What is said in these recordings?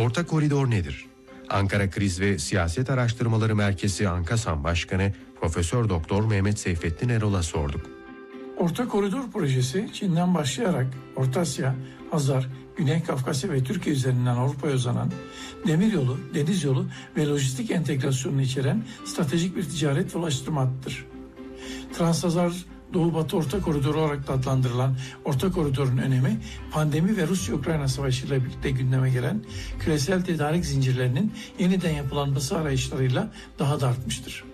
Orta koridor nedir? Ankara Kriz ve Siyaset Araştırmaları Merkezi ANKASAM Başkanı Profesör Doktor Mehmet Seyfettin Erol'a sorduk. Orta Koridor projesi Çin'den başlayarak Orta Asya, Hazar, Güney Kafkasya ve Türkiye üzerinden Avrupa'ya uzanan demiryolu, deniz yolu ve lojistik entegrasyonunu içeren stratejik bir ticaret ve ulaştırma hattıdır. Transhazar Doğu-Batı Orta Koridoru olarak da adlandırılan Orta Koridor'un önemi, pandemi ve Rusya-Ukrayna Savaşı ile birlikte gündeme gelen küresel tedarik zincirlerinin yeniden yapılanması arayışlarıyla daha da artmıştır.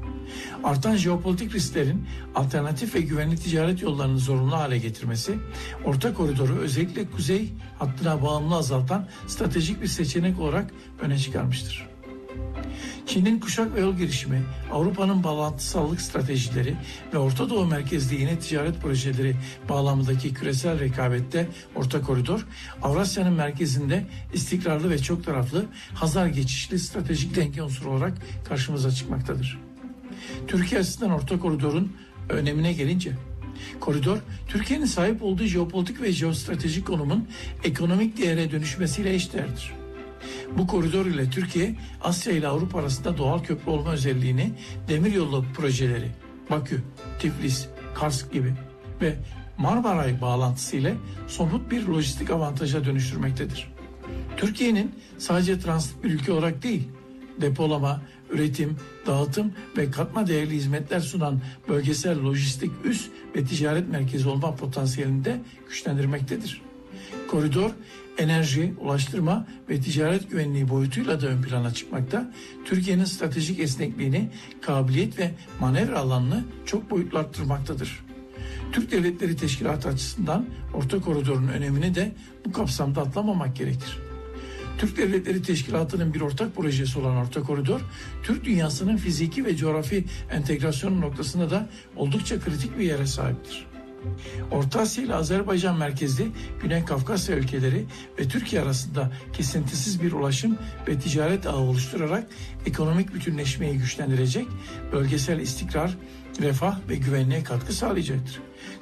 Artan jeopolitik risklerin alternatif ve güvenli ticaret yollarını zorunlu hale getirmesi, Orta Koridoru özellikle kuzey hattına bağımlılığı azaltan stratejik bir seçenek olarak öne çıkarmıştır. Çin'in kuşak ve yol girişimi, Avrupa'nın bağlantısallık stratejileri ve Orta Doğu merkezli yeni ticaret projeleri bağlamındaki küresel rekabette Orta Koridor, Avrasya'nın merkezinde istikrarlı ve çok taraflı Hazar geçişli stratejik denge unsuru olarak karşımıza çıkmaktadır. Türkiye açısından Orta Koridor'un önemine gelince, koridor, Türkiye'nin sahip olduğu jeopolitik ve jeostratejik konumun ekonomik değere dönüşmesiyle eşdeğerdir. Bu koridor ile Türkiye, Asya ile Avrupa arasında doğal köprü olma özelliğini demiryolu projeleri, Bakü, Tiflis, Kars gibi ve Marmaray bağlantısı ile somut bir lojistik avantaja dönüştürmektedir. Türkiye'nin sadece transit bir ülke olarak değil, depolama, üretim, dağıtım ve katma değerli hizmetler sunan bölgesel lojistik üs ve ticaret merkezi olma potansiyelini de güçlendirmektedir. Koridor, enerji, ulaştırma ve ticaret güvenliği boyutuyla da ön plana çıkmakta, Türkiye'nin stratejik esnekliğini, kabiliyet ve manevra alanını çok boyutlu arttırmaktadır. Türk Devletleri Teşkilatı açısından Orta Koridor'un önemini de bu kapsamda atlamamak gerekir. Türk Devletleri Teşkilatı'nın bir ortak projesi olan Orta Koridor, Türk dünyasının fiziki ve coğrafi entegrasyonu noktasında da oldukça kritik bir yere sahiptir. Orta Asya ile Azerbaycan merkezli Güney Kafkasya ülkeleri ve Türkiye arasında kesintisiz bir ulaşım ve ticaret ağı oluşturarak ekonomik bütünleşmeyi güçlendirecek, bölgesel istikrar, refah ve güvenliğe katkı sağlayacaktır.